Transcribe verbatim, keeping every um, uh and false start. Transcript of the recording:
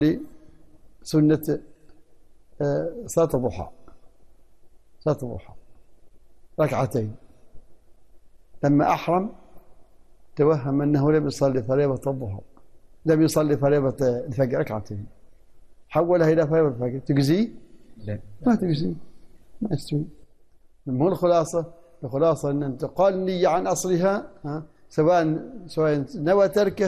سنة صلاة الضحى، صلاة الضحى ركعتين. لما أحرم توهم أنه لم يصلي فريضة الضحى، لم يصلي فريضة الفجر ركعتين، حولها إلى فريضة الفجر. تجزي؟ لا ما تجزي، ما يستوي. مو الخلاصة، الخلاصة أن تقال النية عن أصلها، ها، سواء سواء نوى تركه